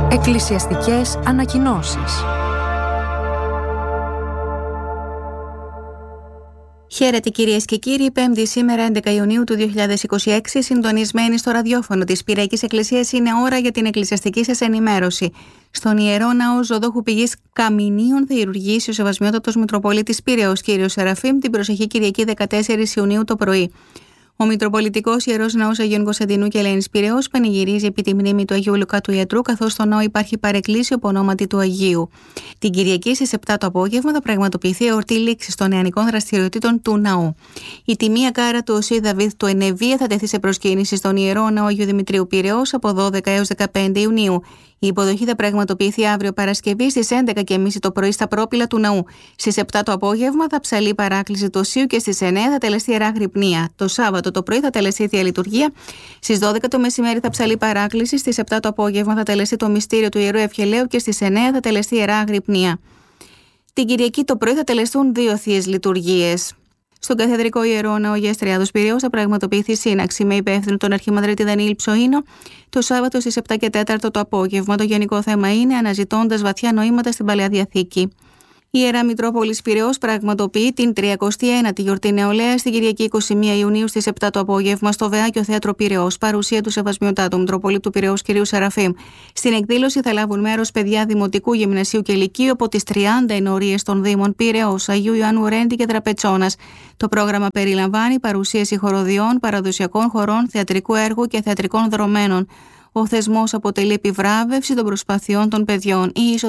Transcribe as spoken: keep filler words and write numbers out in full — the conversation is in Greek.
Εκκλησιαστικές ανακοινώσεις. Χαίρετε κυρίες και κύριοι, Πέμπτη σήμερα έντεκα Ιουνίου του δύο χιλιάδες είκοσι έξι, συντονισμένοι στο ραδιόφωνο της Πυριακής Εκκλησίας, είναι ώρα για την εκκλησιαστική σας ενημέρωση. Στον Ιερό Ναό Ζωδόχου Πηγής Καμινίων θα ηουργήσει ο Σεβασμιότατος Μητροπολίτης Πειραιώς κ. Σεραφείμ την προσεχή Κυριακή δεκατέσσερις Ιουνίου το πρωί. Ο Μητροπολιτικός Ιερός Ναός Αγίων Κωνσταντινού και Ελένης Πειραιώς πανηγυρίζει επί τη μνήμη του Αγίου Λουκά του Ιατρού, καθώς στο ναό υπάρχει παρεκκλήσιο από ονόματι του Αγίου. Την Κυριακή στις επτά το απόγευμα θα πραγματοποιηθεί εορτή λήξης των νεανικών δραστηριοτήτων του ναού. Η τιμία κάρα του Οσί Δαβίδ του Ενεβία θα τεθεί σε προσκύνηση στον Ιερό Ναό Αγίου Δημητρίου Πειραιώς από δώδεκα έως δεκαπέντε Ιουνίου. Η υποδοχή θα πραγματοποιηθεί αύριο Παρασκευή στις έντεκα και τριάντα το πρωί στα πρόπυλα του ναού. Στις επτά το απόγευμα θα ψαλεί παράκληση του Οσίου και στις εννέα θα τελεστεί ιερά γρυπνία. Το Σάββατο το πρωί θα τελεστεί θεία λειτουργία. Στις δώδεκα το μεσημέρι θα ψαλεί παράκληση. Στις επτά το απόγευμα θα τελεστεί το μυστήριο του Ιερού Ευχελαίου και στις εννέα θα τελεστεί ιερά γρυπνία. Την Κυριακή το πρωί θα τελεστούν δύο θείες λειτουργίες. Στον Καθεδρικό Ιερό Ναό Αγίας Τριάδος Πειραιώς θα πραγματοποιηθεί σύναξη με υπεύθυνο τον Αρχιμανδρίτη Δανιήλ Ψωίνο το Σάββατο στις επτά και τέσσερα το απόγευμα. Το γενικό θέμα είναι αναζητώντας βαθιά νοήματα στην Παλαιά Διαθήκη. Η Ιερά Μητρόπολης Πειραιώς πραγματοποιεί την τριακοστή ένατη γιορτή νεολαίας στην Κυριακή είκοσι μία Ιουνίου στις επτά το απόγευμα στο Βεάκιο Θέατρο Πειραιώς, παρουσία του Σεβασμιωτάτου Μητροπολίτου Πειραιώς κ. Σεραφείμ. Στην εκδήλωση θα λάβουν μέρος παιδιά δημοτικού, γυμνασίου και λυκείου από τις τριάντα ενορίες των Δήμων Πειραιώς, Αγίου Ιωάννου Ρέντη και Τραπετσόνας. Το πρόγραμμα περιλαμβάνει παρουσίαση χοροδιών, παραδοσιακών χορών, θεατρικού έργου και θεατρικών δρομένων. Ο θεσμός αποτελεί επιβράβευση των προσπαθειών των παιδιών. Η